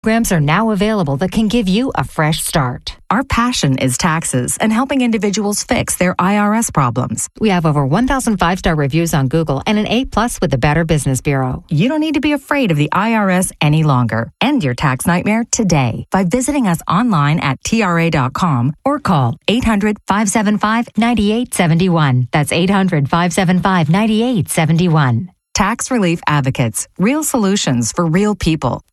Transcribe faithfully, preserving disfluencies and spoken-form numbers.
Programs are now available that can give you a fresh start. Our passion is taxes and helping individuals fix their I R S problems. We have over one thousand five-star reviews on Google and an A plus with the Better Business Bureau. You don't need to be afraid of the I R S any longer. End your tax nightmare today by visiting us online at T R A dot com or call eight hundred, five seven five, nine eight seven one. That's eight hundred, five seven five, nine eight seven one. Tax Relief Advocates. Real solutions for real people.